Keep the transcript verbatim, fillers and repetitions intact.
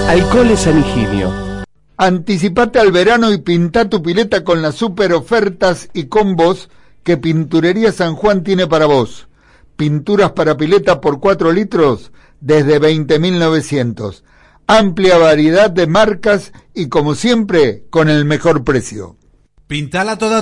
Alcoholes San Higinio. Anticipate al verano y pintá tu pileta con las super ofertas y combos que Pinturería San Juan tiene para vos. Pinturas para pileta por cuatro litros desde veinte mil novecientos. Amplia variedad de marcas y, como siempre, con el mejor precio. Pintala toda